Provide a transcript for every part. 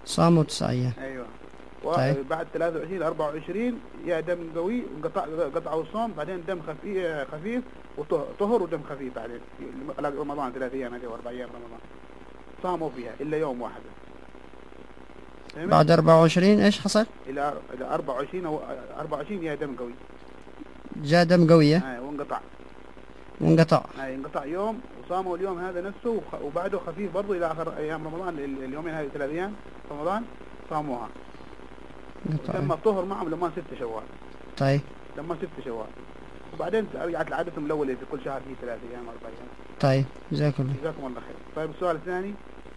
صاموا 9 أيام. ايوه. طيب. وبعد 23 24 يا دم قوي قطعوا الصوم، بعدين دم خفيف وطهر ودم خفيف بعدين رمضان 3 ايام هذه و4 ايام رمضان صاموا فيها الا يوم واحد. فهمت؟ بعد 24 إيش حصل؟ الى 24 او 24 يا دم قوي. جاء دم قوية وانقطع. انقطع يوم وصاموا اليوم هذا نفسه وبعده خفيف برضه الى اخر ايام رمضان. اليومين هذه 3 ايام رمضان صاموها. تم الطهر معهم لما 6 شوال. طيب. لما 6 شوال وبعدين رجعت لعادتهم الاولى في كل شهر فيه 3 ايام 4 ايام. طيب جزاكم الله. جزاكم الله خير. طيب السؤال الثاني.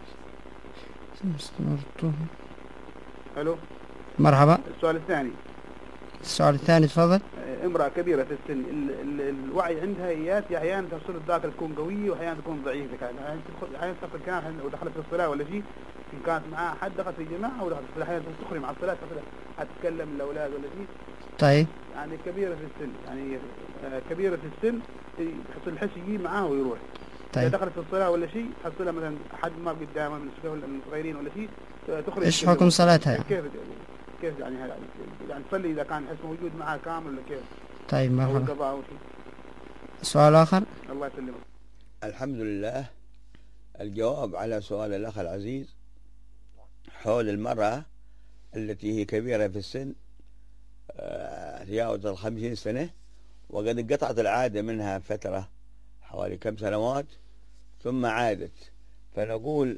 الو. مرحبا. السؤال الثاني. السؤال الثاني تفضل. امرأة كبيرة في السن الوعي عندها ايات احيانا تصير الذاكرة تكون قوية واحيانا تكون ضعيفة، احيانا تدخل كان ودخلت في الصلاة ولا شيء، إن كانت معها حد دخلت في جماعة ودخلت في الصلاة، احيانا تخرج مع الصلاة حتتكلم الأولاد ولا شيء. طيب. يعني كبيرة في السن، يعني كبيرة في السن تحصل الحس يجي معاه ويروح. طيب. إذا دخلت في الصلاة ولا شيء تحصلها مثلا حد ما قدامها من الصغيرين ولا شيء تخرج. إيش حكم صلاتها؟ كيف يعني تصلي إذا كان حس موجود معها كامل ولا كيف؟ طيب مرحبا. أو شيء. سؤال آخر. الله يسلمك. الحمد لله. الجواب على سؤال الأخ العزيز حول المرأة التي هي كبيرة في السن، تجاوزت 50 سنة وقد انقطعت العادة منها فترة حوالي كم سنوات ثم عادت، فنقول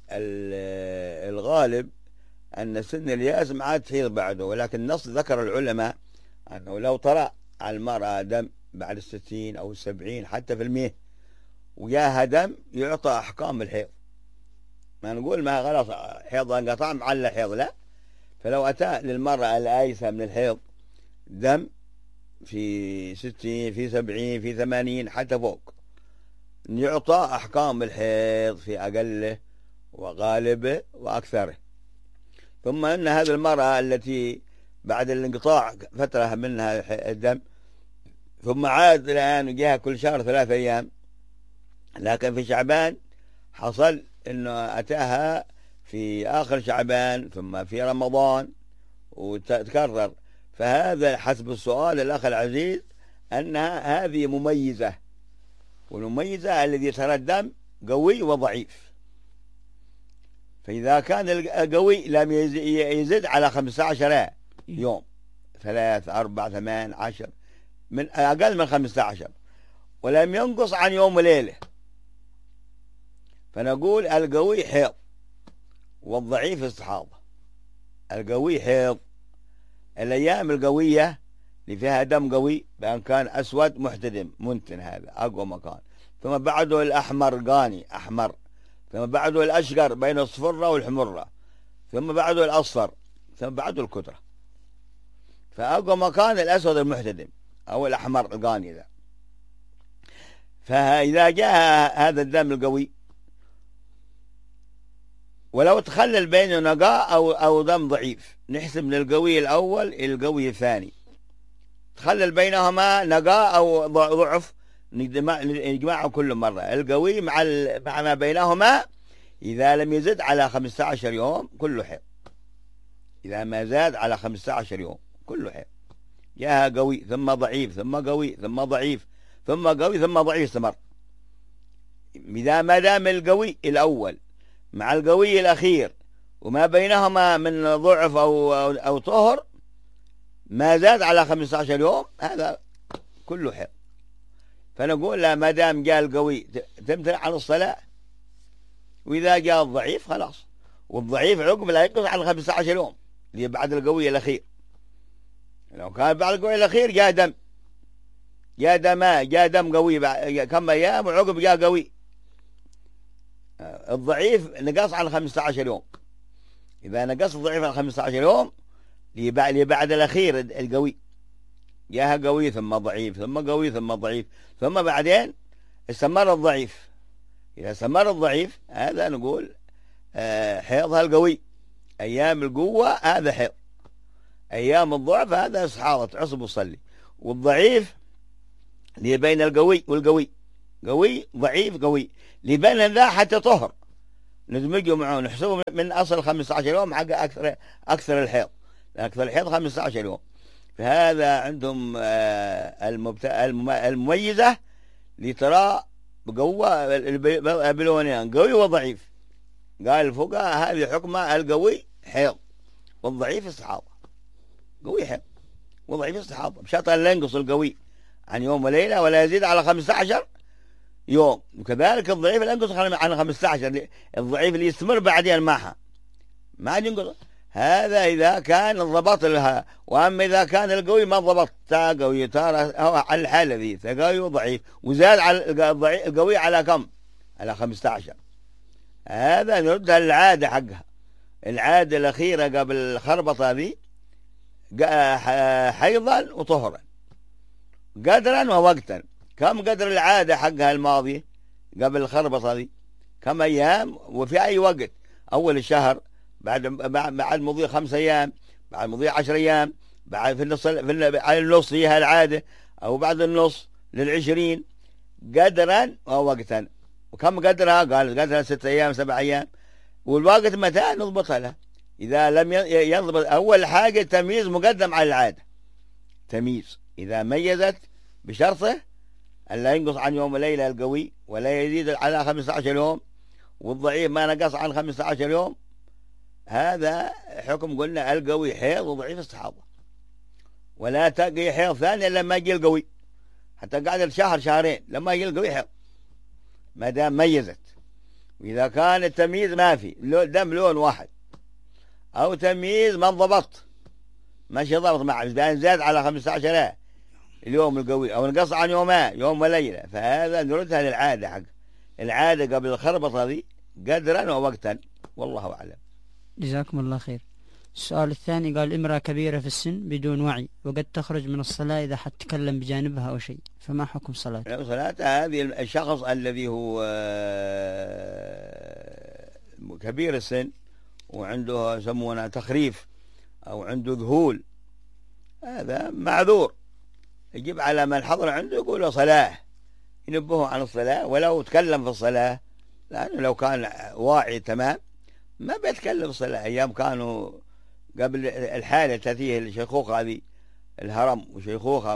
الغالب أن سن اليأس ما عاد تحيض بعده، ولكن النص ذكر العلماء أنه لو طرأ على المرأة دم بعد 60 أو 70 حتى في 100 وياها دم يعطى أحكام الحيض. ما نقول ما خلاص حيض انقطع معلّ حيض، لا. فلو أتى للمرأة الآيسة من الحيض دم في 60 في 70 في 80 حتى فوق، يعطى أحكام الحيض في أقله وغالبه وأكثره. ثم أن هذه المرأة التي بعد الانقطاع فترة منها الدم ثم عاد الآن وجاها كل شهر 3 أيام، لكن في شعبان حصل أنه أتاها في آخر شعبان ثم في رمضان وتكرر، فهذا حسب السؤال الأخ العزيز أنها هذه مميزة، والمميزة الذي ترى الدم قوي وضعيف. فإذا كان القوي لم يزد على 15 يوم 3 4 8 10 من أقل من 15 ولم ينقص عن يوم وليلة، فنقول القوي حيض والضعيف استحاضة. القوي حيض، الأيام القوية اللي فيها دم قوي بأن كان أسود محتدم منتن هذا أقوى مكان، ثم بعده الأحمر قاني أحمر، ثم بعده الأشقر بين الصفرة والحمرة، ثم بعده الأصفر، ثم بعده الكترة. فأقوى مكان الأسود المحتدم أو الأحمر القاني ذا. فإذا جاء هذا الدم القوي ولو تخلل بينه نقاء أو دم ضعيف، نحسب من القوي الأول إلى القوي الثاني، تخلل بينهما نقاء أو ضعف نجمعه كل مرة القوي مع ما بينهما. إذا لم يزد على 15 يوم كله حيض، إذا ما زاد على 15 يوم كله حيض. جاءها قوي ثم ضعيف ثم قوي ثم ضعيف ثم قوي ثم ضعيف استمر. إذا ما دام القوي الأول مع القوي الأخير وما بينهما من ضعف أو طهر ما زاد على 15 يوم هذا كله حيض. فنقول لا، ما دام جاء القوي تمتنع عن الصلاة، وإذا جاء الضعيف خلاص، والضعيف عقب لا ينقص عن 15 يوم اللي بعد القوي الأخير. لو كان بعد القوي الأخير جاء دم قوي كم أيام وعقب جاء قوي، الضعيف نقص عن 15 يوم. إذا نقص الضعيف عن 15 يوم اللي بعد الأخير القوي جاءها قوي ثم ضعيف ثم قوي ثم ضعيف ثم بعدين استمر الضعيف. إذا استمر الضعيف هذا نقول حيضها القوي. أيام القوة هذا حيض، أيام الضعف هذا استحاضة تعصب وصلي. والضعيف اللي بين القوي والقوي، قوي ضعيف قوي، اللي بين ذا حتى طهر ندمجه معه نحسبه من أصل 15 يوم حق أكثر الحيض، أكثر الحيض 15 يوم. فهذا عندهم المميزة لترى بقوة بلونين، قوي وضعيف. قال الفقهاء هذه حكمة القوي حيض والضعيف استحاضة. قوي حيض وضعيف استحاضة بشرط أن لا ينقص القوي عن يوم وليلة ولا يزيد على 15 يوم، وكذلك الضعيف لا ينقص عن 15. الضعيف اللي يستمر بعدين معها ما عاد ينقص. هذا إذا كان ضبط لها، وأما إذا كان القوي ما ضبط، تا قوي ترى هو على الحالة ذي، قوي وضعيف وزاد على القوي على كم؟ على 15. هذا نردها للعادة حقها، العادة الأخيرة قبل الخربطة ذي حيضا وطهرا قدرا ووقتا. كم قدر العادة حقها الماضي قبل الخربطة ذي؟ كم أيام وفي أي وقت؟ أول الشهر، بعد مضي 5 أيام، بعد مضي 10 أيام، بعد في النص، على النص فيها العادة، أو بعد النص لل20 قدرا ووقتا. وكم قدرها؟ قال قدرها 6 أيام 7 أيام. والوقت متى نضبطها لها؟ إذا لم يضبط، أول حاجة تمييز مقدم على العادة، تمييز إذا ميزت بشرطه أن لا ينقص عن يوم وليلة القوي ولا يزيد على 15 يوم، والضعيف ما نقص عن 15 يوم. هذا حكم قلنا القوي حيض وضعيف استحاضة. ولا تقي حيض ثاني لما يجي القوي، حتى قاعد شهر شهرين لما يجي القوي حيض ما دام ميزت. وإذا كان التمييز ما في دم لون واحد، أو تمييز ما انضبط، ماشي ضبط مع زاد على 15 اليوم القوي، أو نقص عن يومين يوم وليلة، فهذا نردها للعادة حق العادة قبل الخربطة ذي قدرا ووقتا. والله أعلم. جزاكم الله خير. السؤال الثاني قال امرأة كبيرة في السن بدون وعي وقد تخرج من الصلاة إذا حد تكلم بجانبها أو شيء، فما حكم صلاتها؟ صلاتها هذه الشخص الذي هو كبير السن وعنده يسمونه تخريف أو عنده ذهول، هذا معذور، يجب على من حضر عنده يقول له صلاة، ينبهه عن الصلاة ولو تكلم في الصلاة، لأنه لو كان واعي تمام ما بيتكلم في الصلاة. أيام كانوا قبل الحالة تأتيه الشيخوخة هذه، الهرم وشيخوخة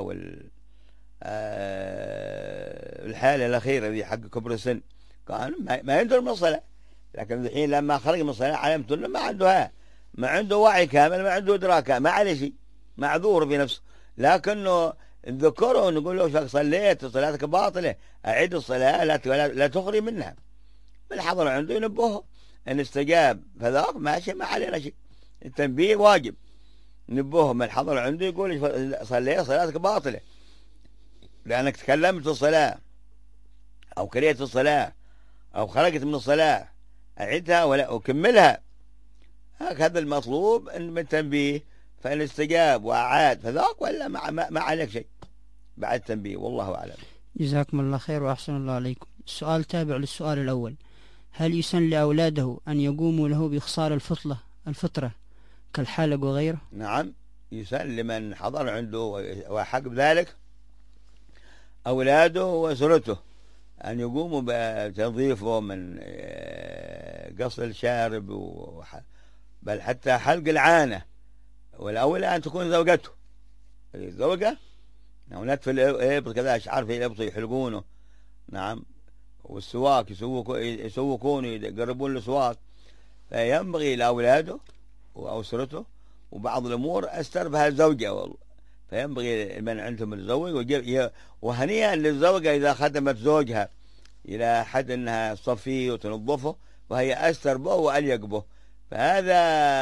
الحالة الأخيرة ذي حق كبر السن، كان ما يندر من الصلاة. لكن الحين لما خرج من الصلاة علمت أنه ما عنده وعي كامل، ما عنده إدراك، ما عليه شيء، معذور في نفسه. لكنه نذكره نقول له شك صليت صلاتك باطلة، أعيد الصلاة، لا تخري منها. من حضر عنده ينبهه ان استجاب فذاك ماشي، ما علينا شيء، التنبيه واجب. نبهه من حضر عنده يقول صليت صلاتك باطلة لأنك تكلمت في الصلاة أو كرهت الصلاة أو خرجت من الصلاة، أعدها وكملها. هذا المطلوب من التنبيه. فإن استجاب وأعاد فذاك، ولا ما عليك شيء بعد التنبيه. والله أعلم. جزاكم الله خير وأحسن الله عليكم. السؤال تابع للسؤال الأول: هل يسن لأولاده أن يقوموا له بإخصار الفطرة كالحالق وغيره؟ نعم، يسن لمن حضر عنده وحق بذلك أولاده وأسرته أن يقوموا بتنظيفه من قص الشارب بل حتى حلق العانة. والأولى أن تكون زوجته، الزوجة نتف الإبط كذا أشعار في الإبط يحلقونه. نعم. والسواك يسوقون يقربون السواك. فينبغي لأولاده وأسرته وبعض الأمور أستر بها الزوجة والله. فينبغي من عندهم الزوج وهنيئا للزوجة إذا خدمت زوجها إلى حد أنها تصفيه وتنظفه وهي أستر به وأليق به. فهذا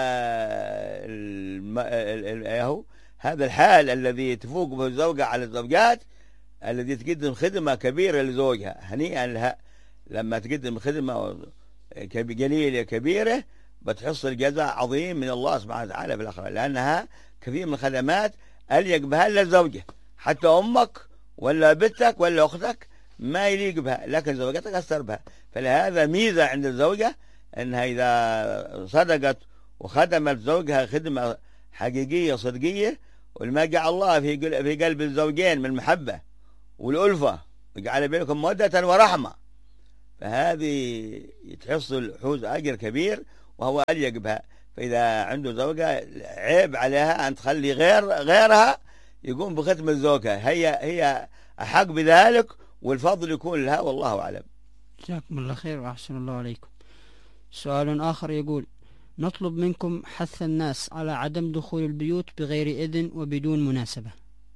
هذا الحال الذي تفوق به الزوجة على الزوجات الذي تقدم خدمة كبيرة لزوجها. هنيئا لها لما تقدم خدمة قليلة كبيرة بتحصل جزاء عظيم من الله سبحانه وتعالى في الآخرة، لأنها كثير من الخدمات أليق بها إلا الزوجة. حتى أمك ولا بنتك ولا أختك ما يليق بها، لكن زوجتك أستر بها. فلهذا ميزة عند الزوجة أنها إذا صدقت وخدمت زوجها خدمة حقيقية صدقية، ولما جعل الله في قلب الزوجين من المحبة والألفة وجعل بينكم مودة ورحمة، فهذه تحصل حوز أجر كبير وهو أليق بها. فإذا عنده زوجة عيب عليها أن تخلي غيرها يقوم بختم الزوجة، هي أحق بذلك والفضل يكون لها، والله أعلم. جزاكم الله خير وأحسن الله عليكم. سؤال آخر يقول: نطلب منكم حث الناس على عدم دخول البيوت بغير إذن وبدون مناسبة.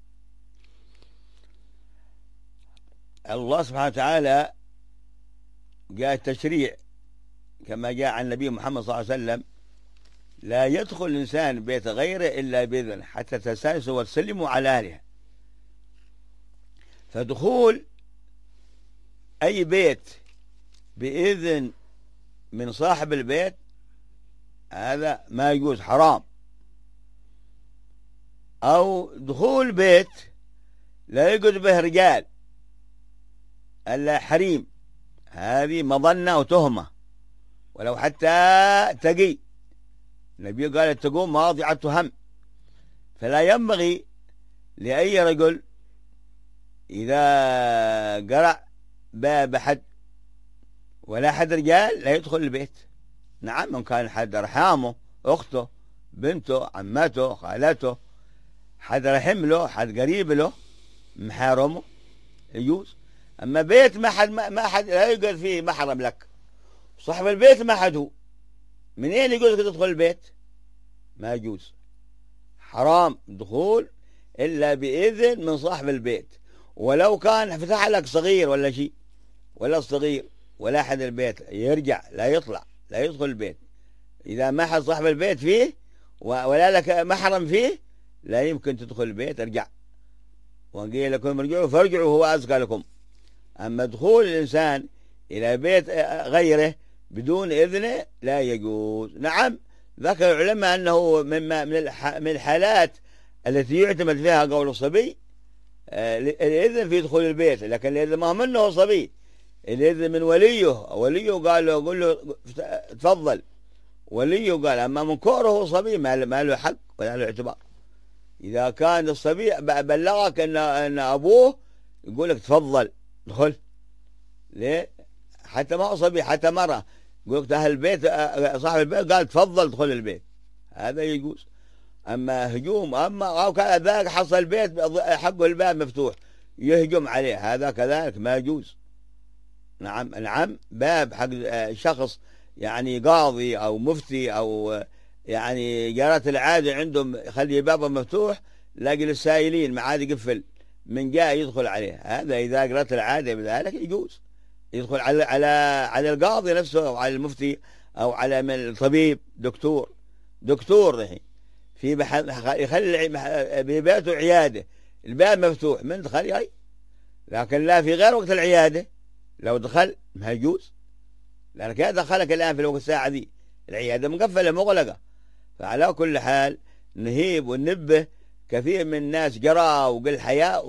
الله سبحانه وتعالى جاء التشريع كما جاء عن النبي محمد صلى الله عليه وسلم: لا يدخل الإنسان بيت غيره إلا بإذن حتى تستأنسوا وتسلموا على أهلها. فدخول أي بيت بإذن من صاحب البيت هذا ما يجوز، حرام. أو دخول بيت لا يقعد به رجال إلا حريم، هذه مظنة وتهمة ولو حتى تقي. النبي قال: اتقوا مواضع هم. فلا ينبغي لأي رجل إذا قرع باب أحد ولا حد رجال لا يدخل البيت. نعم، من كان حد رحامه، أخته، بنته، عمته، خالته، حد رحم له، حد قريب له، محارمه، يجوز. أما بيت ما حد لا يقعد فيه محرم لك، صاحب البيت ما حد هو، منين يجوز تدخل البيت؟ ما يجوز، حرام دخول إلا بإذن من صاحب البيت. ولو كان فتح لك صغير ولا شيء، ولا صغير ولا أحد البيت يرجع، لا يطلع، لا يدخل البيت. إذا ما حد صاحب البيت فيه ولا لك محرم فيه لا يمكن تدخل البيت، ارجع. وقيل لكم ارجعوا فارجعوا هو أزكى لكم. أما دخول الإنسان إلى بيت غيره بدون إذنه لا يجوز. نعم، ذكر العلماء أنه من الحالات التي يعتمد فيها قول الصبي الإذن في دخول البيت، لكن الإذن ما منه صبي، الإذن من وليه قال له قل له تفضل، وليه قال. أما من كوره صبي ما له حق ولا له اعتبار. إذا كان الصبي بلغك أن أبوه يقول لك تفضل دخل، ليه؟ حتى ما هو صبي، حتى مرة يقول لك أهل البيت صاحب البيت قال تفضل دخل البيت، هذا يجوز. أما هجوم، أما أو كان ذاك حصل البيت حقه الباب مفتوح يهجم عليه، هذا كذلك ما يجوز. نعم، باب حق شخص يعني قاضي أو مفتي أو يعني جارات العادة عندهم خلي بابه مفتوح لاقي السائلين ما عاد يقفل، من جاء يدخل عليه، هذا إذا جرت العادة بذلك يجوز. يدخل على القاضي نفسه أو على المفتي أو على من الطبيب، دكتور الحين في يخلي ببيته عيادة الباب مفتوح، من دخل ياي. لكن لا في غير وقت العيادة لو دخل ما يجوز، لأنك يا دخلك الآن في الوقت الساعة دي العيادة مقفلة مغلقة. فعلى كل حال نهيب وننبه كثير من الناس جرى وقل حياء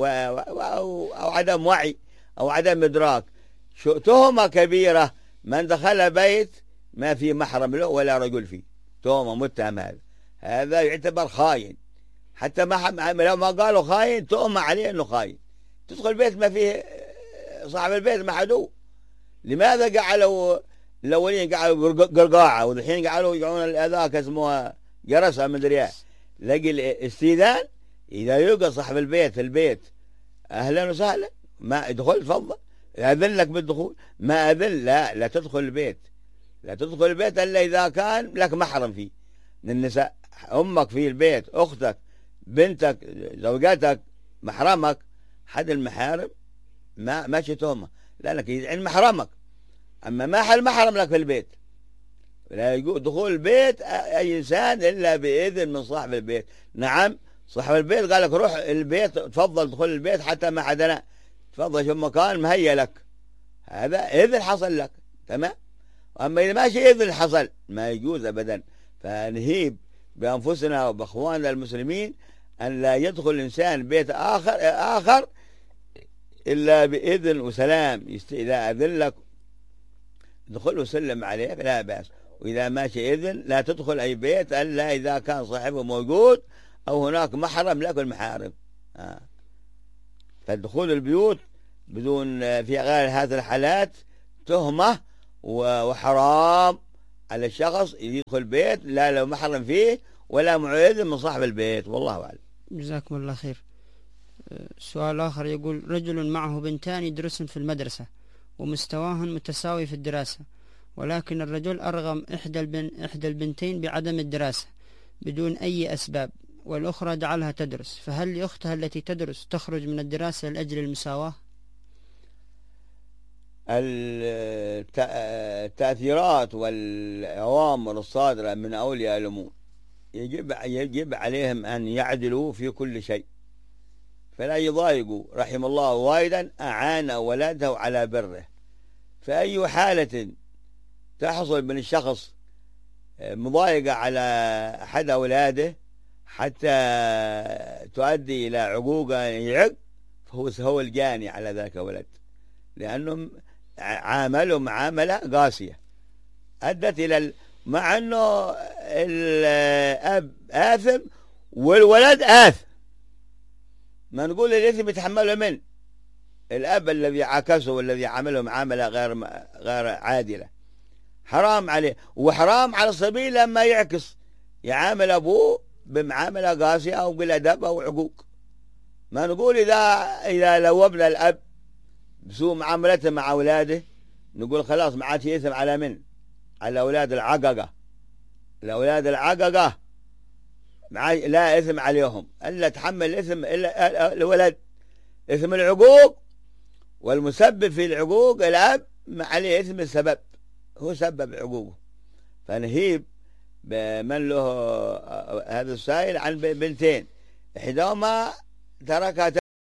أو عدم وعي أو عدم إدراك، تهمة كبيرة. من دخل بيت ما في محرم له ولا رجل فيه، تهمة متهم، هذا يعتبر خاين. حتى لو ما قالوا خاين تهمة عليه أنه خاين. تدخل بيت ما فيه صاحب البيت ما حدو. لماذا جعلوا الأولين قعلوا قرقاعة والحين قعلوا يقعون هذاك اسمها جرسة مدري ايه؟ لقي الاستئذان إذا يلقى صاحب البيت في البيت أهلا وسهلا، ما ادخل تفضل، أذن لك بالدخول، ما أذن لا تدخل البيت، لا تدخل البيت إلا إذا كان لك محرم فيه من النساء، أمك في البيت، أختك، بنتك، زوجاتك، محرمك، حد المحارم ما تهمة، لأنك يدعي محرمك. أما ما حل محرم لك في البيت لا يجوز دخول البيت أي إنسان إلا بإذن من صاحب البيت. نعم، صاحب البيت قال لك روح البيت تفضل دخل البيت حتى ما حدنا، تفضل شوف مكان مهيأ لك، هذا إذن حصل لك، تمام. أما إذا ماشي إذن حصل ما يجوز أبدا. فنهيب بأنفسنا وبأخواننا المسلمين أن لا يدخل الإنسان بيت آخر إلا بإذن وسلام. إذا أذن لك دخل وسلم عليك لا بأس، وإذا ماشي إذن لا تدخل أي بيت إلا إذا كان صاحبه موجود أو هناك محرم لك المحارم. فالدخول البيوت بدون في غير هذه الحالات تهمة وحرام على الشخص يدخل بيت لا لو محرم فيه ولا معيذ من صاحب البيت، والله أعلم. جزاكم الله خير. سؤال آخر يقول: رجل معه بنتان يدرسن في المدرسة ومستواهن متساوي في الدراسة، ولكن الرجل أرغم إحدى البنتين بعدم الدراسة بدون أي أسباب، والأخرى جعلها تدرس، فهل لأختها التي تدرس تخرج من الدراسة لأجل المساواة؟ التأثيرات والأوامر الصادرة من أولياء الأمور يجب عليهم أن يعدلوا في كل شيء، فلا يضايقوا. رحم الله والدا أعان ولده على بره، فأي حالة تحصل من الشخص مضايقة على أحد أولاده حتى تؤدي إلى عقوقة يعق، فهو الجاني على ذاك الولد، لأنهم عاملوا معاملة قاسية أدت إلى مع أنه الأب آثم والولد آثم، ما نقول الإثم يتحمله من الأب الذي عاكسه والذي عمله معاملة غير عادلة، حرام عليه، وحرام على الصبي لما يعكس يعامل أبوه بمعاملة قاسية أو بالأدب أو عقوق. ما نقول إذا لوبنا الأب بسوء معاملته مع أولاده نقول خلاص ما عاد يثم على من؟ على أولاد العققة. الأولاد العققة لا إثم عليهم، إلا تحمل إثم إلا الولد، إثم العقوق، والمسبب في العقوق الأب ما عليه إثم السبب، هو سبب عقوقه. فنهيب بمن له هذا السائل عن بنتين إحداهما تركها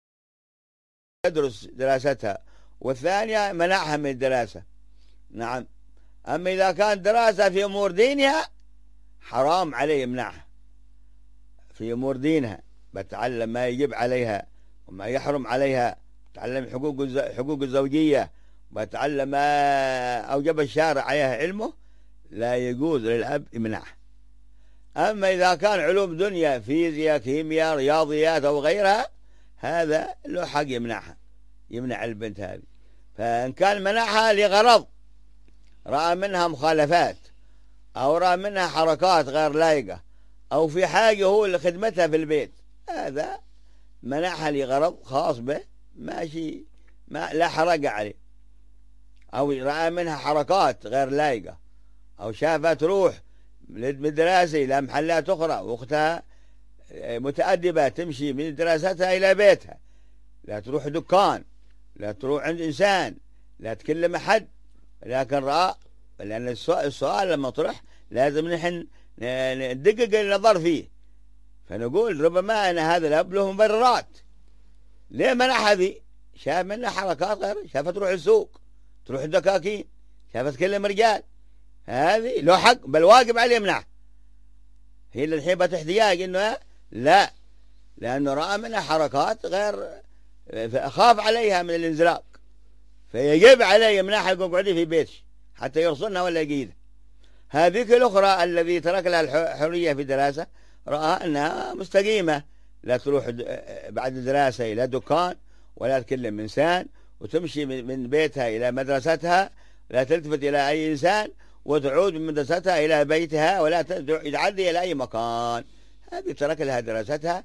تدرس دراستها والثانية منعها من الدراسة. نعم. أما إذا كان دراسة في أمور دينها حرام عليه يمنعها، في أمور دينها بتعلم ما يجب عليها وما يحرم عليها، تعلم حقوق الزوجية، بتعلم ما أوجب الشارع عليها علمه، لا يجوز للأب يمنعها. أما إذا كان علوم دنيا فيزياء كيمياء رياضيات أو غيرها هذا له حق يمنعها، يمنع البنت هذه. فإن كان منعها لغرض رأى منها مخالفات أو رأى منها حركات غير لائقة أو في حاجة هو لخدمتها في البيت، هذا منعها لغرض خاص به ماشي، ما لا حرج عليه. أو رأى منها حركات غير لائقة أو شافها تروح بالدراسة إلى محلات أخرى وأختها متأدبة تمشي من دراستها إلى بيتها، لا تروح دكان، لا تروح عند إنسان، لا تكلم أحد، لكن رأى، لأن السؤال لما طرح لازم نحن ندقق النظر فيه، فنقول ربما أن هذا الأب له مبررات ليه منع هذه، شاف منها حركات غير، شافها تروح السوق، تروح الدكاكين، شافها تكلم رجال، هذه له حق بل واجب عليه يمنعها. هي اللي الحين احتياج إنه لا، لأنه رأى منها حركات غير خاف عليها من الانزلاق، فيجب عليه يمنعها يقعد في بيته حتى يرسلنا ولا يقيدها. هذيك الأخرى الذي ترك لها الحرية في الدراسة رأى أنها مستقيمة، لا تروح بعد الدراسة إلى دكان ولا تكلم إنسان، وتمشي من بيتها إلى مدرستها، لا تلتفت إلى أي إنسان، وتعود من مدرستها إلى بيتها ولا تعدي إلى أي مكان. هذه ترك لها دراستها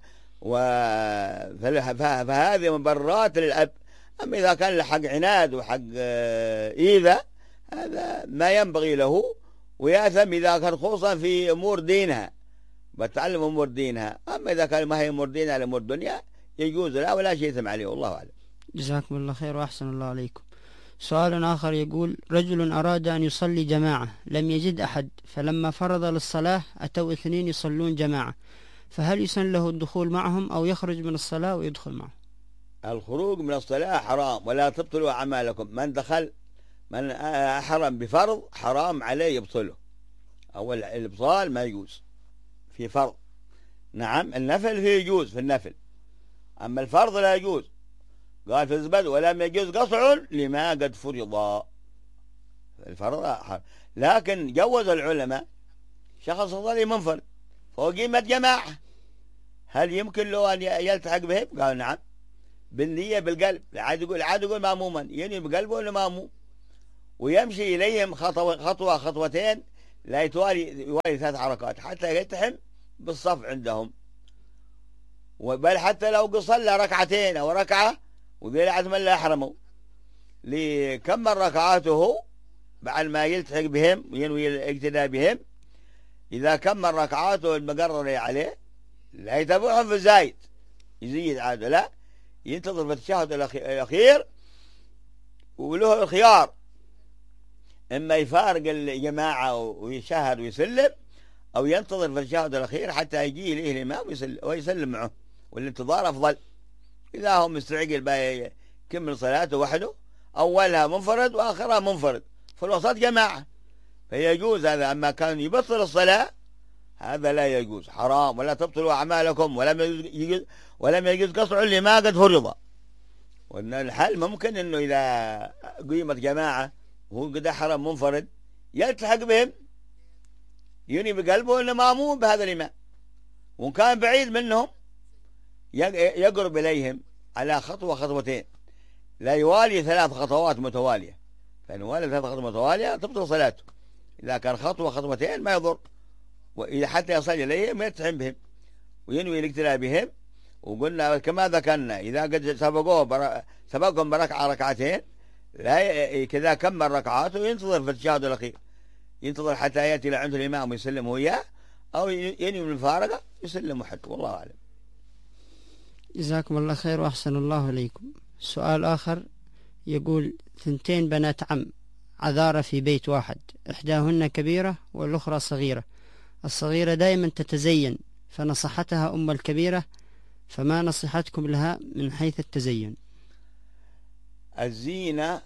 فهذه مبررات للأب. أما إذا كان له حق عناد وحق إيذاء هذا ما ينبغي له، ويأثم إذا كان خصوصا في أمور دينها، بتعلم أمور دينها. أما إذا كان ما هي أمور دينها لأمور دنيا يجوز لا ولا شيء يثم عليه، والله أعلم. جزاكم الله خير وأحسن الله عليكم. سؤال آخر يقول: رجل أراد أن يصلي جماعة لم يجد أحد، فلما فرض للصلاة أتوا 2 يصلون جماعة، فهل يسن له الدخول معهم أو يخرج من الصلاة ويدخل معهم؟ الخروج من الصلاة حرام، ولا تبطلوا أعمالكم. من أحرم بفرض حرام عليه يبطله، أو الإبطال ما يجوز في فرض. نعم النفل فيه يجوز في النفل، أما الفرض لا يجوز. قال في الزبد: ولم يجوز قطع لما قد فرض. الفرض حرام، لكن جوز العلماء شخص صلي منفرد فوقيمة جماعة، هل يمكن له أن يلتحق بهم؟ قال نعم، بالنية بالقلب. عاد يقول ماموما، يعني بقلبه ولا ماموم، ويمشي إليهم خطوة خطوتين، لا يوالي 3 حركات حتى يلتحم بالصف عندهم. بل حتى لو صلى ركعتين أو ركعة وذي عدم لا يحرموا لكمل ركعاته بعد ما يلتحق بهم وينوي الاقتداء بهم. إذا كمل ركعاته المقررة عليه لا يتابعهم في الزايد يزيد عاده، لا ينتظر في التشهد الأخير وله الخيار، إما يفارق الجماعة ويشهد ويسلم، أو ينتظر في التشهد الأخير حتى يجي إليه الإمام ويسلم معه، والانتظار أفضل. إذا هو مستعجل بقى يكمل صلاته وحده، أولها منفرد وآخرها منفرد، في الوسط جماعة، فيجوز هذا. أما كان يبطل الصلاة هذا لا يجوز، حرام. ولا تبطلوا أعمالكم ولم يجوز قصر لما قد فرض. وأن الحل ممكن أنه إذا قيمت جماعة وهو قد حرم منفرد يلتحق بهم، يني بقلبه أنه مأمون بهذا الإمام، وإن كان بعيد منهم يقرب إليهم على خطوة خطوتين، لا يوالي 3 خطوات متوالية. فإن والي 3 خطوات متوالية تبطل صلاته. إذا كان خطوة خطوتين ما يضر، وإذا حتى يصل إليهم يلتحم بهم وينوي الاقتداء بهم. وقلنا كما ذكرنا إذا قد سبقهم بركعة ركعتين، لا كذا كمل ركعاته ينتظر في التشهد الأخير، ينتظر حتى يأتي لعنده الإمام ويسلم هو إياه، أو ينوي من الفارقة يسلم وحده، والله أعلم. جزاكم الله خير وأحسن الله إليكم. سؤال آخر يقول 2 بنات عم عذارى في بيت واحد، إحداهن كبيرة والأخرى صغيرة. الصغيرة دائما تتزين، فنصحتها أم الكبيرة، فما نصيحتكم لها من حيث التزين؟ الزينة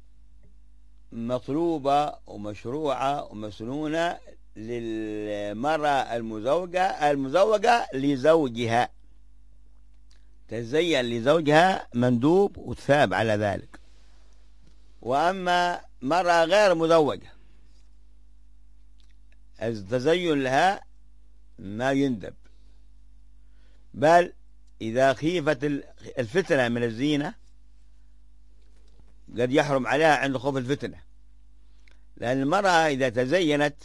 مطلوبة ومشروعة ومسنونة للمرأة المزوجة لزوجها، تزين لزوجها مندوب وتثاب على ذلك. وأما مرأة غير مزوجة التزين لها ما يندب، بل إذا خيفت الفتنة من الزينة قد يحرم عليها عند خوف الفتنة. لأن المرأة إذا تزينت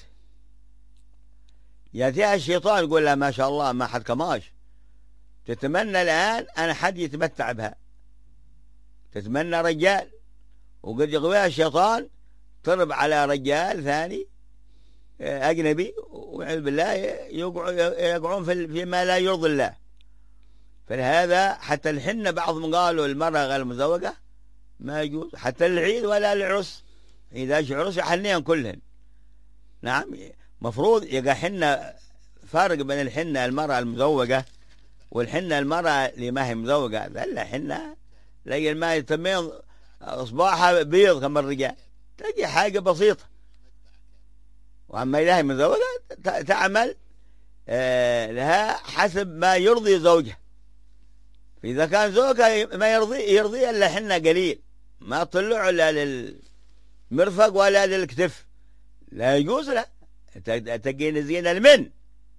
يأتيها الشيطان يقول لها ما شاء الله ما حد كماش، تتمنى الآن أن حد يتمتع بها، تتمنى رجال، وقد يغويها الشيطان ترب على رجال ثاني أجنبي والعياذ بالله يقعون فيما لا يرضي الله. فلهذا حتى الحنة بعضهم قالوا المرأة غير مزوجة ما يجوز، حتى العيد ولا العرس، إذا عرس يحنين كلهن. نعم مفروض يقع حنة فارق بين الحنة المرأة المزوجة والحنة المرأة اللي ما هي مزوجة. لا حنة تلاقي ما يتمين أصباحها بيض كما الرجال، تلاقي حاجة بسيطة. وأما إذا هي مزوجة تعمل لها حسب ما يرضي زوجها. فإذا كان زوجها ما يرضي إلا حنة قليل، ما طلعوا لا للمرفق ولا للكتف، لا يجوز له. تقين زينة المن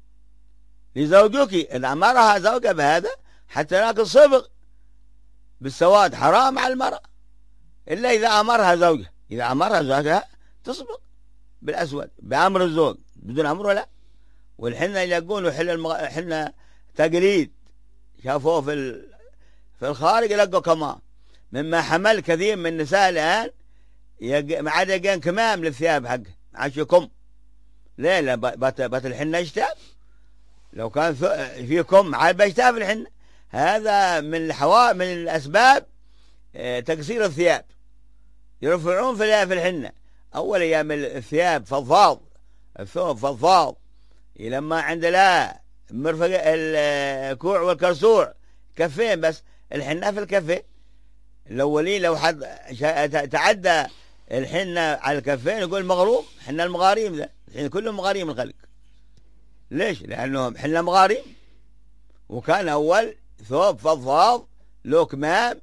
لزوجك إن أمرها زوجها بهذا حتى ناكل صبغ بالسواد حرام على المرأة، إلا إذا أمرها زوجها. إذا أمرها زوجها تصبغ بالأسود بأمر الزوج، بدون أمره لا. والحنة اللي يقولوا حنة تقليد شافوه في الخارج لقوا كمان، مما حمل كثير من النساء الآن ما عاد يلقين كمام للثياب حقه عاش يكم. ليه؟ لا بات الحنة يشتاب، لو كان فيكم عاد بيشتاب الحنة. هذا من من الأسباب تقصير الثياب، يرفعون في الحنة. أول أيام الثياب فضفاض، الثوب فضفاض، لما عند لا مرفق الكوع والكرسوع كفين بس، الحنة في الكفين. الأولين لو حد تعدى الحنة على الكفين يقول مغروم، حنا المغاريم ذا الحين كلهم مغاريم الخلق. ليش؟ لأنهم حنا مغاريم، وكان أول ثوب فضفاض له كمام،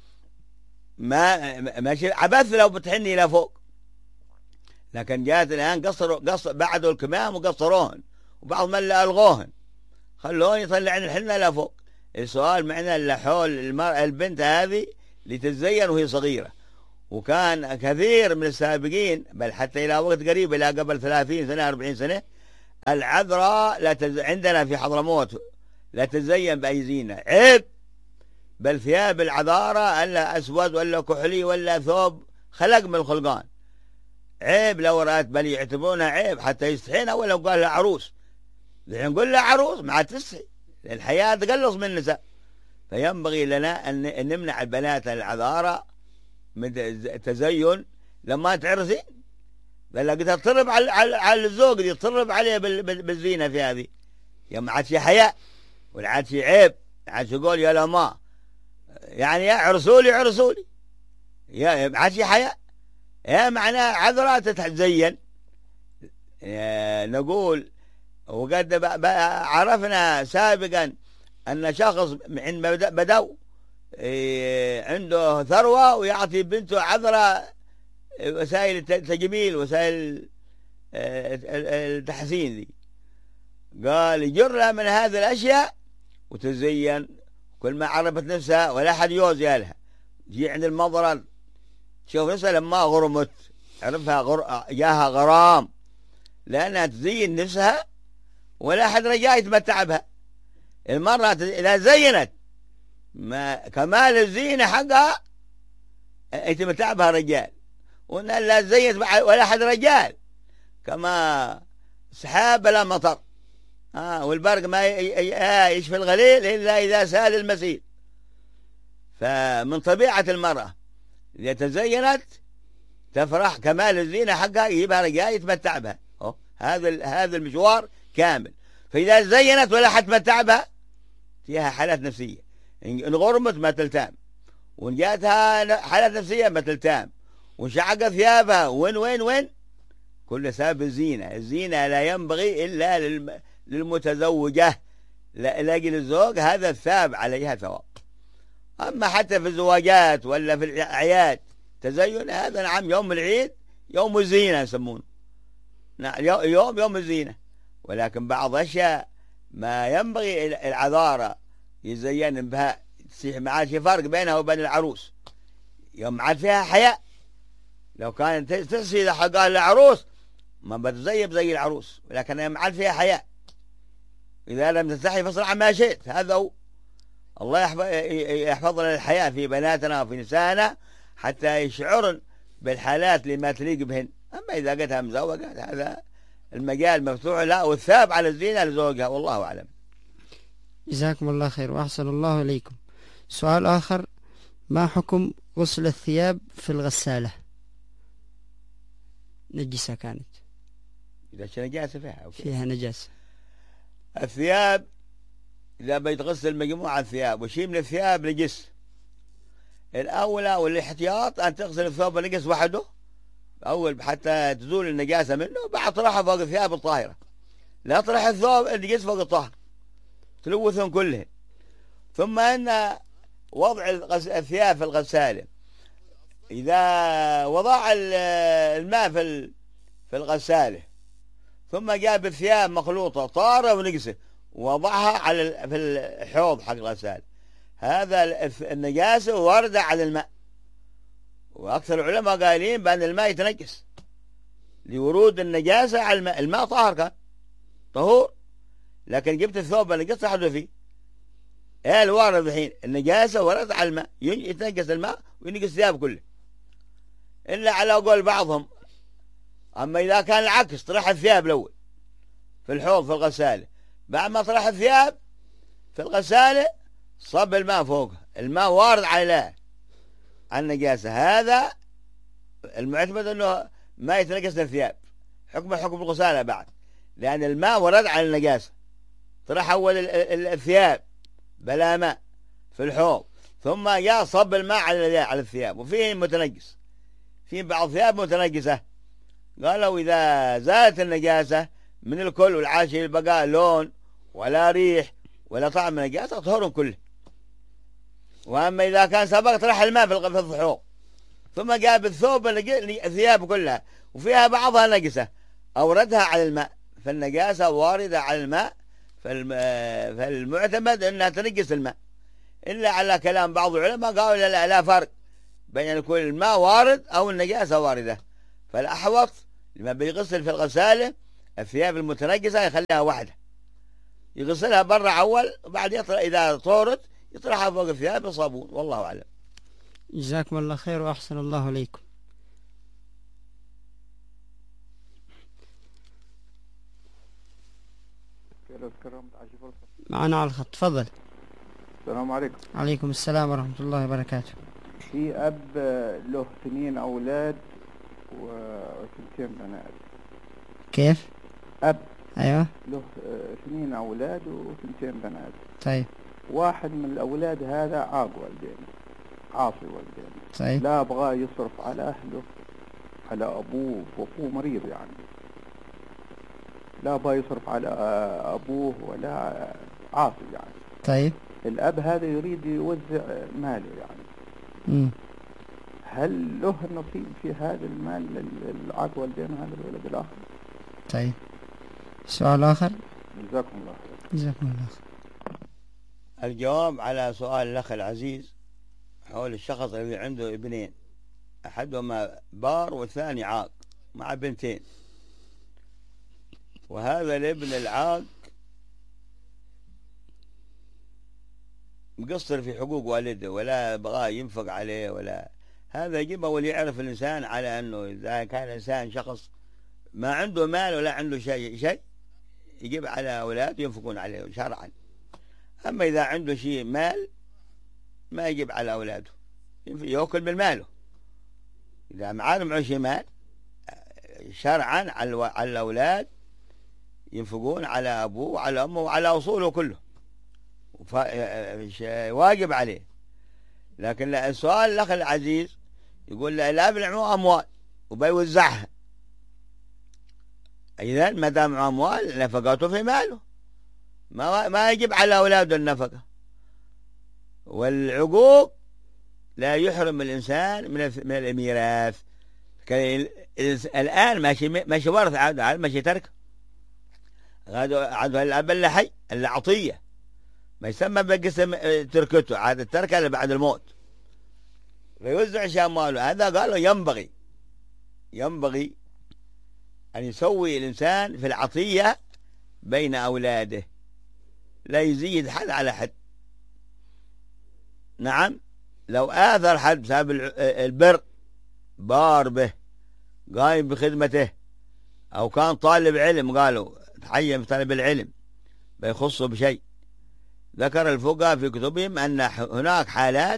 ماشي عبث لو بتحني إلى فوق. لكن جاءت الآن قصر بعدوا الكمام وقصروهن، وبعض من لا ألغوهن، خلوهن يطلعن الحنة إلى فوق. السؤال معنا اللي حول المرأة البنت هذه لتتزين وهي صغيرة، وكان كثير من السابقين بل حتى إلى وقت قريب إلى قبل 30 سنة 40 سنة العذراء عندنا في حضرموت لا تزين بأي زينة، عيب. بل ثياب العذارى إلا أسود ولا كحلي ولا ثوب خلق من الخلقان، عيب لو رأت، بل يعتبرونها عيب حتى يستحينا ولو قال لها عروس. الحين نقول لها عروس ما عاد تستحي، الحياة تقلص من النساء. فينبغي لنا أن نمنع البنات العذارى من تزين لما تعرسين، بل قد تطرب على الزوج دي، تطرب عليه بالزينة في هذه. ما عاد في حياء ولا عاد في عيب، عاد يقول يا لا ما يعني يا عرسولي عرسولي، يا ما عاد في حياء. يا معناه عذراء تتزين. نقول وقد عرفنا سابقا أن شخص عند بدو عنده ثروة ويعطي بنته عذراء وسائل التجميل وسائل التحسين دي، قال يجرها من هذه الأشياء وتزين. كل ما عرفت نفسها ولا أحد يوزي لها، جي عند المضرر شوف نفسها لما غرمت عرفها جاها غرام، لأنها تزين نفسها ولا أحد رجاء يتمتع بها. المرأة إذا زينت ما كمال الزينة حقها يتمتع بها رجال، وإن لا زينت ولا أحد رجال كما سحاب بلا مطر، والبرق ما يشفي الغليل إلا إذا سال المسيل. فمن طبيعة المرأة إذا تزينت تفرح كمال الزينة حقها يجيبها رجال يتمتع بها. هذا المشوار كامل. فإذا زينت ولا حد تمتع بها فيها حالات نفسية، إن غرمت ما تلتام، وإن جاتها حالات نفسية ما تلتام، وشعق ثيابها وين كل سبب الزينة. الزينة لا ينبغي إلا للمتزوجة لأجل الزوج، هذا الثاب عليها ثواب. أما حتى في الزواجات ولا في الأعياد تزين، هذا نعم يوم العيد يوم الزينة يسمونه، يوم الزينة. ولكن بعض أشياء ما ينبغي العذارى يزين بها، ما عاد في فرق بينها وبين العروس، يوم عاد فيها حياء. لو كانت تسي إذا قال العروس ما بتزيب زي العروس، ولكن يوم عاد فيها حياء. إذا لم تستحي فاصنع ما شئت. هذا هو. الله يحفظ لنا الحياء في بناتنا وفي نسائنا حتى يشعرن بالحالات اللي ما تليق بهن. أما إذا قدها مزوجة هذا المجال مفتوح لا، والثاب على الزينة لزوجها، والله أعلم. جزاكم الله خير وأحسن الله إليكم. سؤال آخر: ما حكم غسل الثياب في الغسالة؟ نجسة كانت، إذا نجاسة فيها نجاسة. الثياب إذا بيتغسل مجموعة الثياب وشيء من الثياب نجس، الأولى والاحتياط أن تغسل الثوب النجس وحده أول حتى تزول النجاسة منه، بعد طرحها فوق الثياب الطاهرة. لا طرح الثوب النجس فوق الطاهر، تلوثهم كلهم. ثم أن وضع الثياب في الغسالة، إذا وضع الماء في الغسالة ثم جاب الثياب مخلوطة طارة ونجسة ووضعها في الحوض حق الغسالة، هذا النجاسة واردة على الماء. وأكثر العلماء قائلين بأن الماء يتنجس لورود النجاسة على الماء. الماء طاهر كان طهور، لكن جبت الثوب النجس تحدث فيه. الوارد الحين النجاسة وردت على الماء، يتنجس الماء وينجس الثياب كله، إلا على قول بعضهم. أما إذا كان العكس، طرح الثياب الأول في الحوض في الغسالة، بعد ما طرح الثياب في الغسالة صب الماء فوقها، الماء وارد على النجاسة. هذا المعتمد أنه ما يتنجس الثياب، حكم الغسالة بعد، لأن الماء ورد على النجاسة. طرح أول الثياب بلا ماء في الحوض، ثم جاء صب الماء على الثياب، وفيه متنجس، في بعض الثياب متنجسة. قالوا إذا زالت النجاسة من الكل والعاشي البقاء لون ولا ريح ولا طعم النجاسة طهرهم كله. وأما إذا كان سبق طرح الماء في الحوض ثم جاب الثوب الثياب كلها وفيها بعضها نجسة أوردها على الماء، فالنجاسة واردة على الماء، فالمعتمد أنها تنجس الماء. إلا على كلام بعض العلماء قالوا لا فرق بين أن يكون الماء وارد أو النجاسة واردة. فالأحوط لما بيغسل في الغسالة الثياب المتنجسة يخليها واحدة، يغسلها برا أول وبعد إذا طورت يطرحها فوق الثياب بصابون. والله أعلم. جزاكم الله خير وأحسن الله إليكم. معنا على الخط، تفضل. السلام عليكم. عليكم السلام ورحمة الله وبركاته. في أب له 2 أولاد و2 بنات. كيف؟ أب أيوة له 2 أولاد و2 بنات. طيب. واحد من الأولاد هذا عاق والدين، عاصي والدين. طيب. لا أبغى يصرف على أهله، على أبوه، وأبوه مريض يعني، لا أبغى يصرف على أبوه ولا عاصي يعني. طيب. الأب هذا يريد يوزع ماله يعني. هل له نصيب في هذا المال العاق والدين هذا الولد الآخر؟ طيب. سؤال آخر. جزاكم الله خير. جزاكم الله خير. الجواب على سؤال الأخ العزيز حول الشخص الذي عنده ابنين، أحدهما بار والثاني عاق مع بنتين، وهذا الابن العاق مقصر في حقوق والده ولا بغى ينفق عليه ولا هذا. يجب أول يعرف الإنسان على أنه إذا كان الإنسان شخص ما عنده مال ولا عنده شيء يجب على أولاده ينفقون عليه شرعا. أما إذا عنده شيء مال ما يجب على أولاده، يأكل بالماله. إذا معاه شيء مال شرعا على الأولاد ينفقون على أبوه وعلى أمه وعلى أصوله كله، واجب عليه. لكن السؤال الأخ العزيز يقول الأب معه أموال وبيوزعها، إذا ما دام معه أموال نفقاته في ماله، ما يجب على أولاده النفقة. والعقوق لا يحرم الإنسان من الميراث. الآن ماشي ورث، عاد ماشي ترك، عاد الأب اللي حي اللي عطية ما يسمى بقسم تركته، عاد التركة اللي بعد الموت فيوزع شيء أمواله. هذا قالوا ينبغي أن يسوي الإنسان في العطية بين أولاده، لا يزيد حد على حد. نعم، لو آثر حد بسبب البر، بار به، قايم بخدمته، أو كان طالب علم، قالوا تحيم في طالب العلم بيخصه بشيء. ذكر الفقهاء في كتبهم أن هناك حالات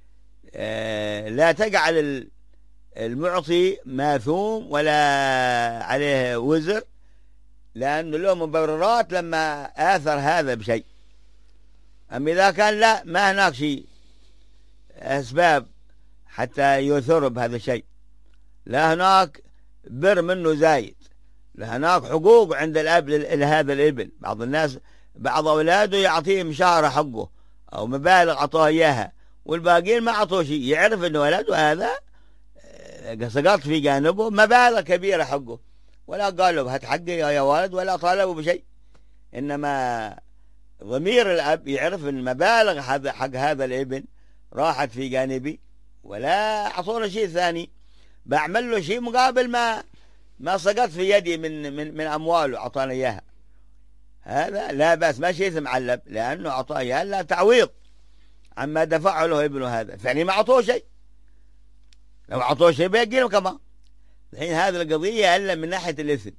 لا تجعل المعطي ماثوم ولا عليه وزر، لأنه له مبررات لما آثر هذا بشيء. أما إذا كان لا، ما هناك شيء أسباب حتى يثر بهذا الشيء، لا هناك بر منه زايد، لا هناك حقوق عند الأب لهذا الابن. بعض الناس بعض أولاده يعطيهم شهر حقه أو مبالغ عطوها إياها والباقيين ما عطوه شيء، يعرف أن ولده هذا سقط في جانبه مبالغ كبيرة حقه، ولا قال له هات حقي يا ولد ولا طالبه بشيء. إنما ضمير الأب يعرف أن مبالغ حق هذا الابن راحت في جانبي ولا عطونا شيء ثاني، بعمل له شيء مقابل ما سقط في يدي من أمواله أعطانا إياها. هذا لا بأس، ما شيء معلب، لأنه أعطاه إياها لا تعويض عما دفعه له ابنه هذا، فعني ما أعطوه شيء. لو أعطوه شيء بيجي له كمان. الحين هذه القضية إلا من ناحية الإثم.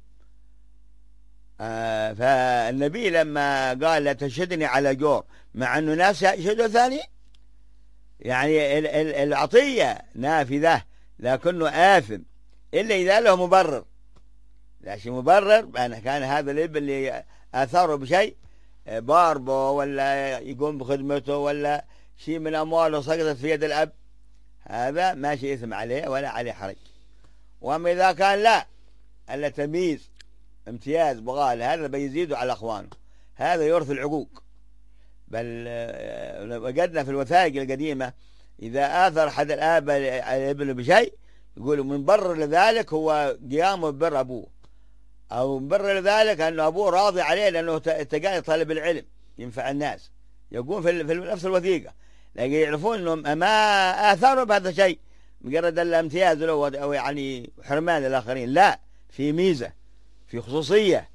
فالنبي لما قال لا تشهدني على جور، مع أنه ناس يشهدوا ثاني، يعني العطية نافذة لكنه آثم إلا إذا له مبرر. لا شيء مبرر أنا كان هذا الابن اللي آثاره بشيء باربه ولا يقوم بخدمته ولا شيء من أمواله سقطت في يد الأب، هذا ما شيء إثم عليه ولا عليه حرج. وأما إذا كان لا، ألا تمييز امتياز بغال، هذا بيزيده على أخوانه، هذا يورث العقوق. بل وجدنا في الوثائق القديمة إذا آثر أحد الآب على ابنه بشيء يقولوا من بر لذلك هو قيامه ببر أبوه، أو من بر لذلك أنه أبوه راضي عليه لأنه تقال طالب العلم ينفع الناس، يقول في نفس الوثيقة لكن يعرفون أنهم ما آثاروا بهذا الشيء مجرد الامتياز أو يعني حرمان الآخرين، لا، في ميزة، في خصوصية.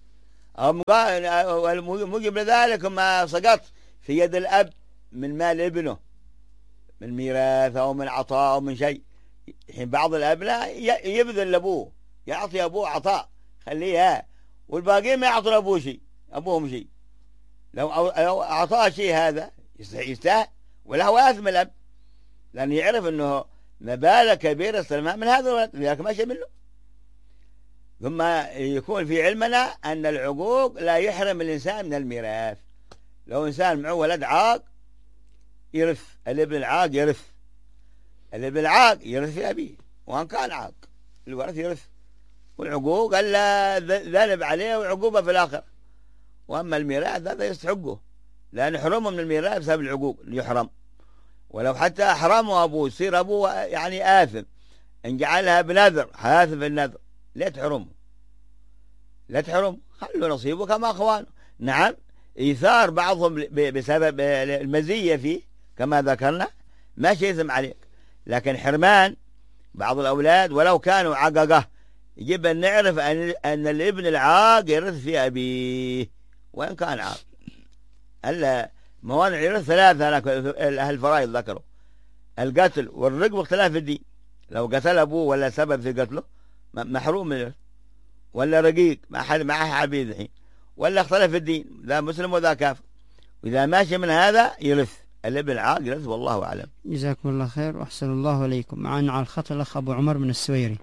موجب لذلك ما سقط في يد الأب من مال ابنه من ميراث أو من عطاء أو من شيء. حين بعض الأبناء يبذل لأبوه، يعطي أبوه عطاء خليها، والباقيين ما يعطون أبوه شيء، أبوهم شيء. لو أعطاه شيء هذا يستاهل، ولا هو آثم الأب، لأنه يعرف أنه مبالغ كبيرة استلمها من هذا الولد، لذلك ما شيء منه. ثم يكون في علمنا أن العقوق لا يحرم الإنسان من الميراث. لو إنسان معه ولد عاق يرث، الابن العاق يرث، الابن العاق يرث في أبيه، وأن كان عاق الورث يرث. والعقوق ألا ذنب عليه وعقوبة في الآخر. وأما الميراث هذا يستحقه، لأن حرمه من الميراث بسبب العقوق يحرم. ولو حتى أحرمه أبوه يصير أبوه يعني آثم، إن جعلها بنذر حاثم في النذر، لا تحرمه، لا تحرم، خلوا نصيبه كما أخوانه. نعم، إيثار بعضهم بسبب المزية فيه كما ذكرنا ما شيء يثم عليك، لكن حرمان بعض الأولاد ولو كانوا عققه يجب أن نعرف أن الابن العاق يرث في أبيه وإن كان عاق. موانع الإرث ثلاثة أهل الفرائض ذكروا: القتل والرق واختلاف في الدين. لو قتل أبوه ولا سبب في قتله محروم من الإرث، ولا رقيق مع عبيد الحين، ولا اختلف في الدين، ذا مسلم وذا كافر. وإذا ماشي من هذا يرث الابن العاق يرث، والله أعلم. جزاكم الله خير وأحسن الله إليكم. معنا على الخط الأخ أبو عمر من السويري،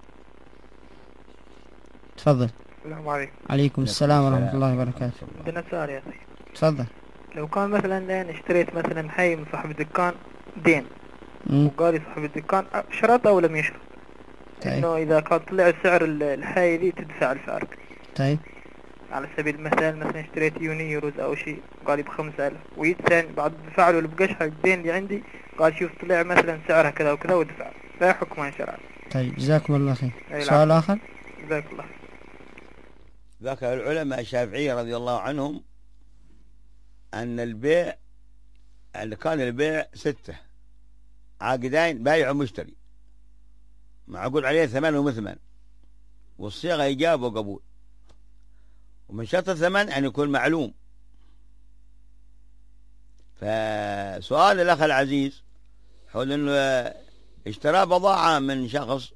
تفضل. السلام عليكم. عليكم السلام ورحمة الله وبركاته. عندنا سؤال يا سيدي. تفضل. لو كان مثلا اشتريت مثلا حي من صاحب الدكان دين، وقال لي صاحب الدكان شرط أو لم يشرط إنه إذا كان طلع سعر الحي دي تدفع الفارق. طيب، على سبيل المثال مثلا اشتريت يونيروز أو شيء، قال لي ب5000، ويتسان بعد دفع له اللي بقاش حق الدين اللي عندي، قال شوف طلع مثلا سعرها كذا وكذا ودفع، لا حكمها شرعا. طيب، جزاكم الله خير. سؤال آخر. جزاك الله. ذكر العلماء الشافعية رضي الله عنهم أن البيع اللي كان البيع 6 عاقدين، بايع ومشتري، معقول عليه ثمن ومثمن، والصيغة إيجاب وقبول، ومن شرط الثمن أن يكون معلوم. فسؤال الأخ العزيز حول أنه اشترى بضاعة من شخص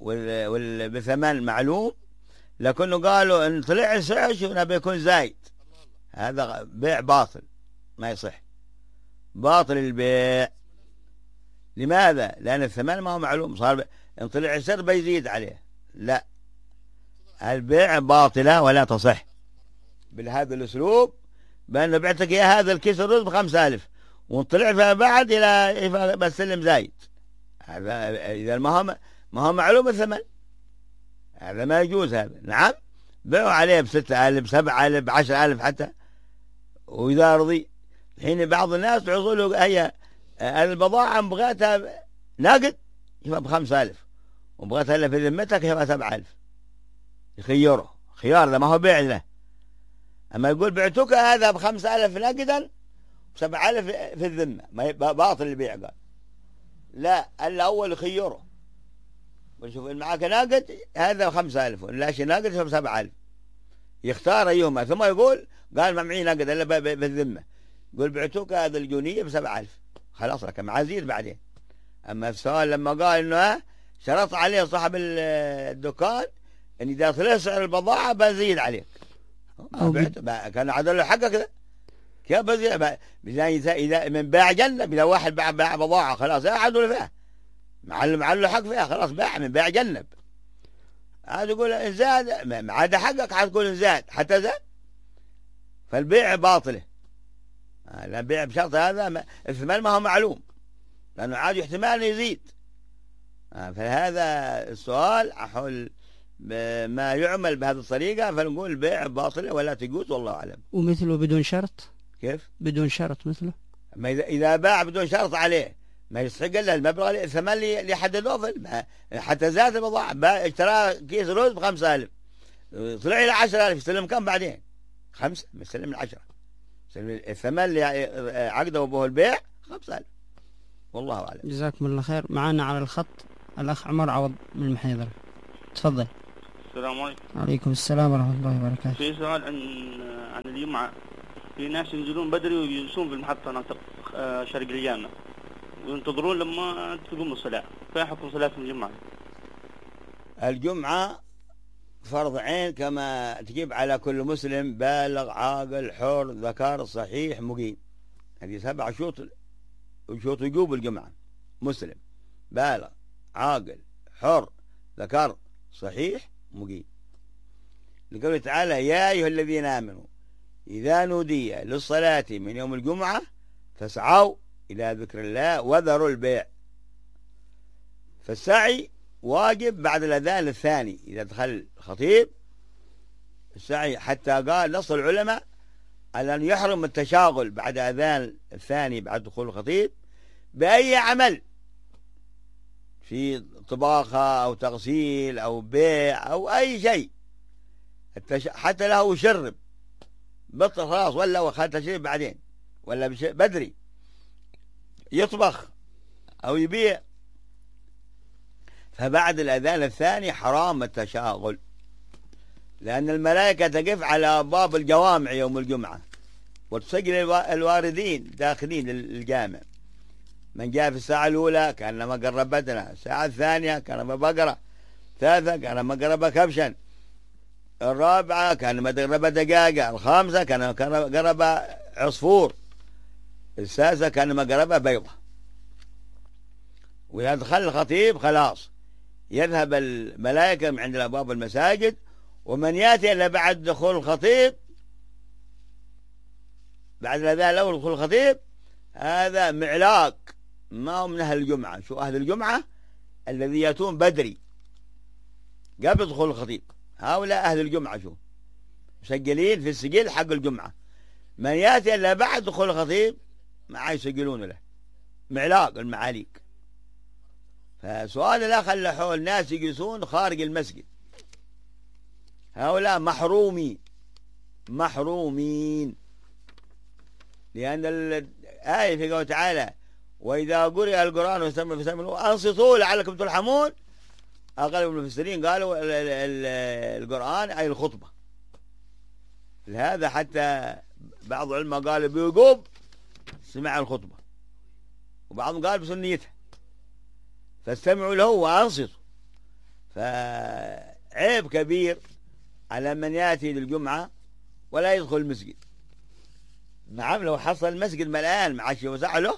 بثمن معلوم، لكنه قالوا أن طلع السعر شو بيكون زايد، هذا بيع باطل ما يصح، باطل البيع. لماذا؟ لأن الثمن ما هو معلوم، صار إن طلع السعر بيزيد عليه، لا، البيع باطلة ولا تصح بهذا الأسلوب، بأنه بعتك يا هذا الكيس الرز ب5000 ونطلع فيما بعد إلى بسلم زايد، هذا إذا ما هو معلوم الثمن، هذا ما يجوز. هذا نعم، بيعوا عليه ب6000 ب7000 ب10000 حتى، وإذا رضي. الحين بعض الناس تعوضوا له هي البضاعة بغيتها ناقد يبقى ب5000 وبغيتها إلا في ذمتك يبقى 7000، يخيره خيار، ذا ما هو بيع له. أما يقول بعتك هذا ب5000 ناقدا و7000 في الذمة، ما باطل البيع. قال لا، الأول يخيره وشوف إن معك ناقد هذا 5000 ولا شيء ناقد يبقى 7000، يختار أيهما، ثم يقول قال ما معي ناقد إلا بالذمة، يقول بعتك هذا الجونية ب7000، خلاص لك مع زيد بعدين. أما السؤال لما قال إنه شرط عليه صاحب الدكان إن إذا طلع سعر البضاعة بزيد عليك، كان عدل له حقه كذا، كيف بزيد؟ إذا من باع جنب، إذا واحد باع بضاعة خلاص عدل فيها، معلم حق فيها، خلاص باع من باع جنب. عاد يقول إن زاد ما عاد حقك، حتقول إن زاد حتى زاد، فالبيع باطله. لا، بيع بشرط هذا الثمن ما هو معلوم، لأنه عاد احتمال يزيد. فهذا السؤال حول ما يعمل بهذه الطريقة، فنقول البيع باطل ولا تجوز، والله أعلم. ومثله بدون شرط؟ كيف؟ بدون شرط مثله؟ ما إذا باع بدون شرط عليه ما يستحق إلا المبلغ الثمن اللي حددوه، حتى زاد البضاعة، اشترى كيس رز ب5000 طلع إلى 10000، يستلم كم بعدين؟ 5، يستلم 10، الثمن اللي عقده به البيع 5000. والله أعلم. جزاكم الله خير. معنا على الخط الأخ عمر عوض من المحيضرة، تفضل. السلام عليكم. عليكم السلام ورحمة الله وبركاته. في سؤال عن الجمعة. في ناس ينزلون بدري ويجلسون في المحطة ناطق شرق الجامع وينتظرون لما تقوم الصلاة، فما حكم صلاة الجمعة؟ الجمعة فرض عين كما تجيب على كل مسلم بالغ عاقل حر ذكر صحيح مقيم. هذه 7 شروط وجوب الجمعة. مسلم بالغ عاقل حر ذكر صحيح مقيم. لقوله تعالى: يا أيها الذين آمنوا إذا نودي للصلاة من يوم الجمعة فاسعوا إلى ذكر الله وذروا البيع. فالسعي واجب بعد الأذان الثاني. إذا دخل الخطيب السعي، حتى قال نص العلماء على أن يحرم التشاغل بعد أذان الثاني بعد دخول الخطيب بأي عمل، في طباخة أو تغسيل أو بيع أو أي شيء، حتى له يشرب بطل خلاص، ولا وخل تشرب بعدين، ولا بدري يطبخ أو يبيع. فبعد الأذان الثاني حرام التشاغل، لأن الملائكة تقف على أبواب الجوامع يوم الجمعة وتسجل الواردين داخلين الجامع. من جاء في الساعة الأولى كأنما قرب بدنه، الساعة الثانية كأنما بقرة، الثالثة كأنما قرب كبشا، الرابعة كأنما قرب دجاجة، الخامسة كأنما قرب عصفور، السادسة كأنما قرب بيضة. وإذا دخل الخطيب خلاص يذهب الملائكة من عند أبواب المساجد، ومن يأتي إلا بعد دخول الخطيب بعد الأذان الأول دخول الخطيب هذا معلاق، ما هو من أهل الجمعة. شو أهل الجمعة؟ الذي يأتون بدري قبل دخول الخطيب، هؤلاء أهل الجمعة، شو مسجلين في السجل حق الجمعة. من يأتي إلا بعد دخول الخطيب ما يسجلون له، معلاق المعاليق. فسؤال الأخ اللي حول الناس يجلسون خارج المسجد، هؤلاء محرومين، لأن الآية في قوله تعالى: وإذا قرئ القرآن فاستمعوا أنصتوا لعلكم ترحمون. أغلب المفسرين قالوا القرآن أي الخطبة. لهذا حتى بعض العلماء قالوا بوقوب سمع الخطبة، وبعضهم قال بسنيتها، فاستمعوا له وأنصتوا. فعيب كبير على من يأتي للجمعة ولا يدخل المسجد. نعم، لو حصل المسجد ملآن ما عادش يوسع له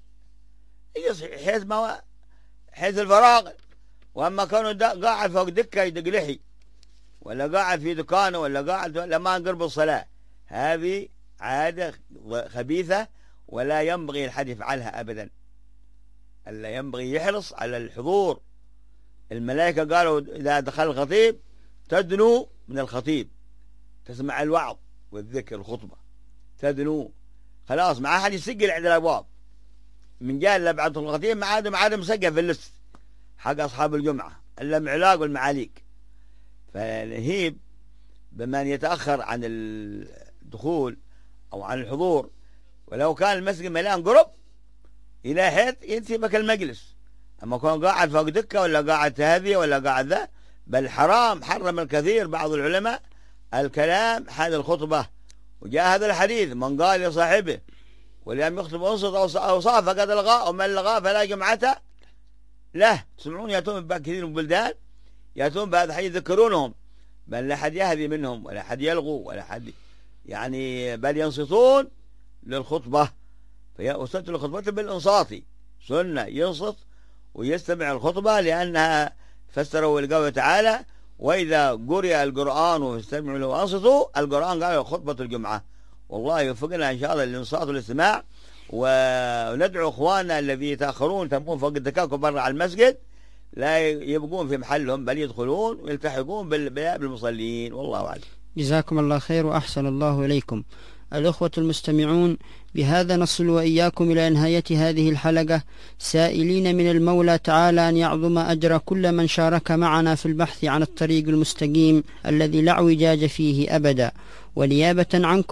حيث الفراغ. واما كانوا قاعد فوق دكه يدق لحي، ولا قاعد في دكانه، ولا قاعد لما قرب الصلاه، هذه عاده خبيثه ولا ينبغي الحد يفعلها ابدا. الا ينبغي يحرص على الحضور. الملائكه قالوا اذا دخل الخطيب تدنو من الخطيب، تسمع الوعظ والذكر الخطبه، تدنو خلاص، ما عاد يسجل عند الابواب. من جاء الا بعد الخطيب ما عاد مسجل في اللست حق اصحاب الجمعه الا معلاق والمعاليق. فنهيب بمن يتاخر عن الدخول او عن الحضور، ولو كان المسجد مليان قرب الى حيث ينسبك المجلس. اما كون قاعد فوق دكه ولا قاعد تهذيه ولا قاعد ذا، بل حرم الكثير بعض العلماء الكلام حال الخطبه. وجاء هذا الحديث: من قال لصاحبه ولم يخطب انصت او صاف فقد لغى، ومن لغى فلا جمعته له. تسمعون ياتون كثير من البلدان ياتون بهذا الحديث يذكرونهم، بل لا حد يهذي منهم ولا حد يلغوا ولا حد يعني، بل ينصتون للخطبه. فيصلت الخطبه بالانصات، سنه ينصت ويستمع الخطبه، لانها فسروا لقوله تعالى: واذا قرئ القران فاستمعوا له وانصتوا. القران قال خطبه الجمعه. والله يوفقنا ان شاء الله للانصات والاستماع، وندعو اخواننا الذين يتاخرون تمون فوق الدكاك وبرا على المسجد لا يبقون في محلهم، بل يدخلون ويلتحقون بالمصلين. والله اعلم. جزاكم الله خير وأحسن الله إليكم. الأخوة المستمعون، بهذا نصل وإياكم إلى نهاية هذه الحلقة، سائلين من المولى تعالى أن يعظم أجر كل من شارك معنا في البحث عن الطريق المستقيم الذي لا اعوجاج فيه أبدا. ونيابة عنكم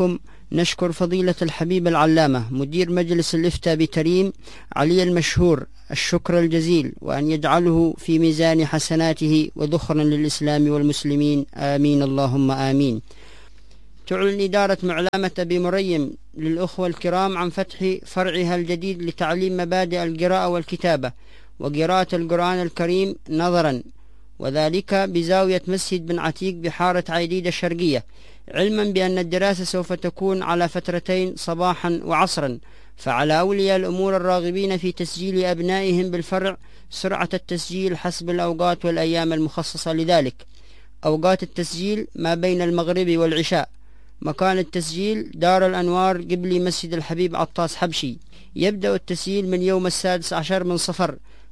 نشكر فضيلة الحبيب العلامة مدير مجلس الإفتاء بتريم علي المشهور الشكر الجزيل، وأن يجعله في ميزان حسناته وذخرا للإسلام والمسلمين، آمين اللهم آمين. تعلن إدارة معلمة أبي مريم للأخوة الكرام عن فتح فرعها الجديد لتعليم مبادئ القراءة والكتابة وقراءة القرآن الكريم نظرا، وذلك بزاوية مسجد بن عتيق بحارة عيديد الشرقية، علما بأن الدراسة سوف تكون على فترتين صباحا وعصرا، فعلى أولياء الأمور الراغبين في تسجيل أبنائهم بالفرع سرعة التسجيل حسب الأوقات والأيام المخصصة لذلك. أوقات التسجيل ما بين المغرب والعشاء. مكان التسجيل دار الأنوار قبل مسجد الحبيب عطاس حبشي. يبدأ التسجيل من يوم 16 من صفر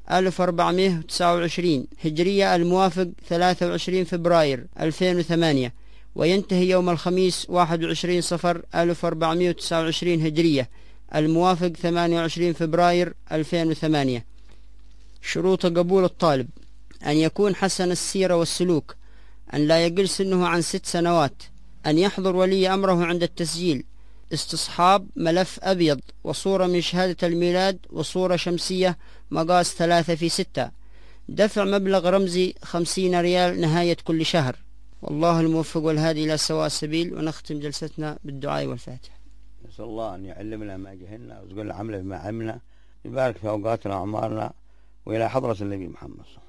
1429 هجرية الموافق 23 فبراير 2008، وينتهي يوم الخميس 21 صفر 1429 هجرية الموافق 28 فبراير 2008. شروط قبول الطالب: أن يكون حسن السيرة والسلوك، أن لا يقل سنه عن 6 سنوات، أن يحضر ولي أمره عند التسجيل، استصحاب ملف أبيض وصورة من شهادة الميلاد وصورة شمسية مقاس 3:6، دفع مبلغ رمزي 50 ريال نهاية كل شهر. والله الموفق والهادي إلى سواء السبيل. ونختم جلستنا بالدعاء والفاتحة. نسأل الله أن يعلمنا ما جهلنا ويرزقنا العمل بما علمنا، يبارك في أوقاتنا وأعمارنا، وإلى حضرة النبي محمد صلى الله عليه وسلم.